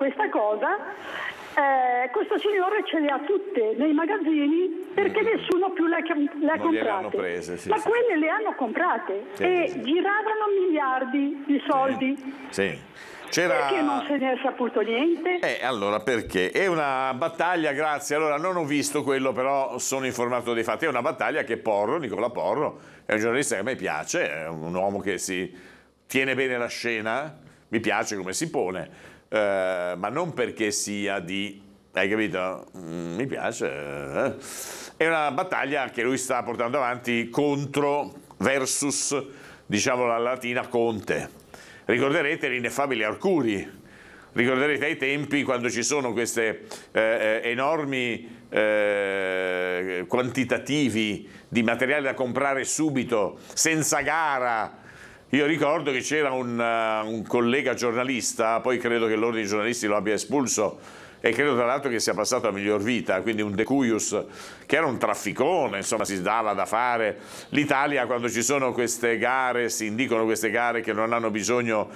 questa cosa, questo signore ce le ha tutte nei magazzini perché nessuno più le ha comprate. Prese, sì, ma sì. quelle le hanno comprate e giravano miliardi di soldi. Sì. Perché non se ne è saputo niente? Allora, perché? È una battaglia, grazie. Allora, non ho visto quello, però sono informato dei fatti. È una battaglia che Nicola Porro, è un giornalista che a me piace, è un uomo che si tiene bene la scena, mi piace come si pone, ma non perché sia di... Hai capito? Mi piace. È una battaglia che lui sta portando avanti versus, diciamo, la latina Conte. Ricorderete l'ineffabile Arcuri, ricorderete ai tempi quando ci sono queste enormi quantitativi di materiale da comprare subito, senza gara. Io ricordo che c'era un collega giornalista, poi credo che l'ordine dei giornalisti lo abbia espulso, e credo tra l'altro che sia passato a miglior vita, quindi un De Cuius che era un trafficone, insomma si dava da fare. L'Italia, quando ci sono queste gare, si indicano queste gare che non hanno bisogno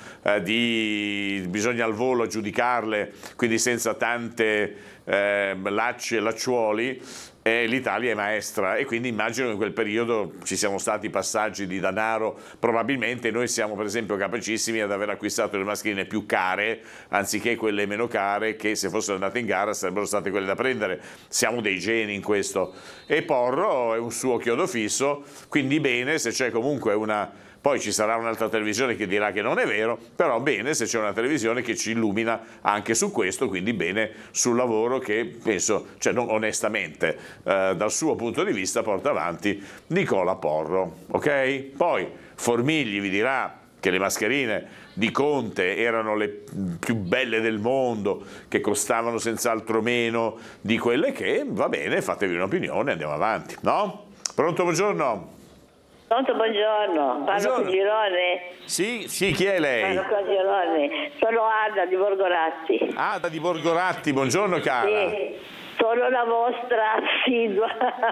bisogna al volo giudicarle, quindi senza tante lacci e lacciuoli, l'Italia è maestra, e quindi immagino che in quel periodo ci siano stati passaggi di denaro. Probabilmente noi siamo per esempio capacissimi ad aver acquistato le mascherine più care anziché quelle meno care, che se fossero andate in gara sarebbero state quelle da prendere. Siamo dei geni in questo, e Porro è un suo chiodo fisso, quindi bene se c'è comunque una... Poi ci sarà un'altra televisione che dirà che non è vero, però bene se c'è una televisione che ci illumina anche su questo, quindi bene sul lavoro che penso, cioè non onestamente, dal suo punto di vista porta avanti Nicola Porro, ok? Poi Formigli vi dirà che le mascherine di Conte erano le più belle del mondo, che costavano senz'altro meno di quelle che, va bene, fatevi un'opinione, andiamo avanti, no? Pronto, buongiorno? Pronto, buongiorno. Parlo con Girone? Sì, chi è lei? Parlo con Girone. Sono Ada di Borgorazzi. Ada di Borgorazzi, buongiorno cara. Sì, sono la vostra assidua.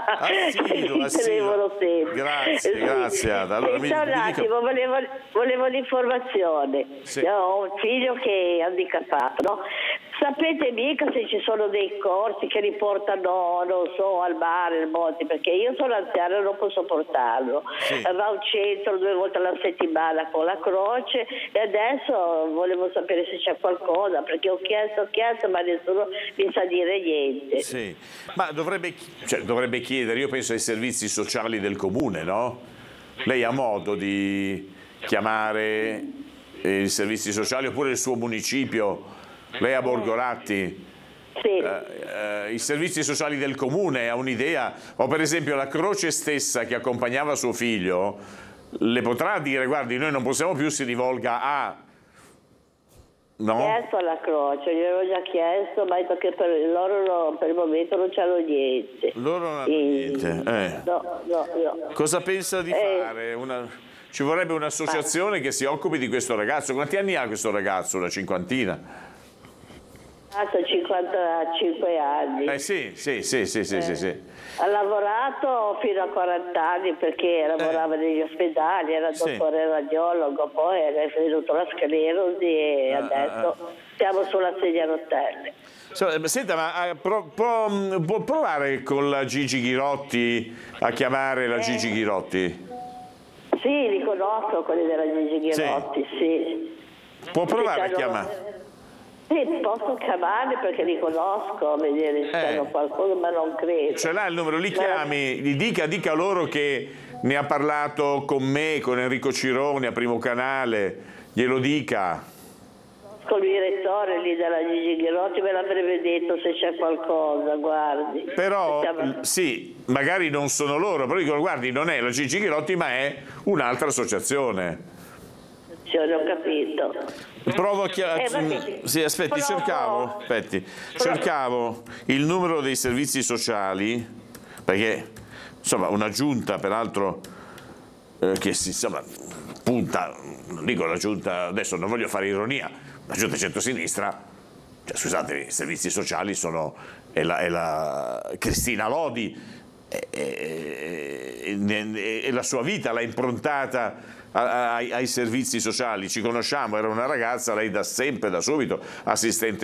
Assidua. Grazie Ada. Allora, un attimo, volevo l'informazione. Sì. Io ho un figlio che è handicappato, no? Sapete mica se ci sono dei corsi che li portano, non so, al mare, al monte, perché io sono anziana e non posso portarlo. Sì. Va a un centro 2 volte alla settimana con la croce, e adesso volevo sapere se c'è qualcosa, perché ho chiesto, ma nessuno mi sa dire niente. Sì, ma dovrebbe chiedere, io penso ai servizi sociali del comune, no? Lei ha modo di chiamare i servizi sociali oppure il suo municipio? Lei a Borgoratti? Sì. I servizi sociali del comune ha un'idea? O per esempio la croce stessa che accompagnava suo figlio le potrà dire: guardi, noi non possiamo più, si rivolga a... No? Ho chiesto alla croce, gliel'ho già chiesto, ma ha detto che per il momento non c'hanno niente. Loro non hanno niente. No. Cosa pensa di fare? Ci vorrebbe un'associazione che si occupi di questo ragazzo. Quanti anni ha questo ragazzo? Una cinquantina? Ha 55 anni. Sì. Ha lavorato fino a 40 anni perché lavorava negli ospedali, era dottore radiologo, poi è venuto la sclerosi e adesso siamo sulla sedia a rotelle. Senta, ma può provare con la Gigi Ghirotti a chiamare la Gigi Ghirotti? Sì, li conosco quelli della Gigi Ghirotti, sì. Può provare a chiamare? Sì, posso chiamarli perché li conosco, vedere se hanno qualcosa, ma non credo. Ce l'ha il numero, li chiami, gli dica loro che ne ha parlato con me, con Enrico Cironi a Primo Canale, glielo dica. Con il direttore lì della Gigi Ghirotti me l'avrebbe detto se c'è qualcosa, guardi. Però, sì, magari non sono loro, però dicono: guardi, non è la Gigi Ghirotti, ma è un'altra associazione. Ho capito. Provo a sì, aspetti, cercavo il numero dei servizi sociali, perché insomma una giunta peraltro che insomma punta, non dico la giunta, adesso non voglio fare ironia, la giunta centrosinistra, cioè, scusate, i servizi sociali è la Cristina Lodi, e la sua vita l'ha improntata ai servizi sociali. Ci conosciamo, era una ragazza, lei da sempre, da subito, assistente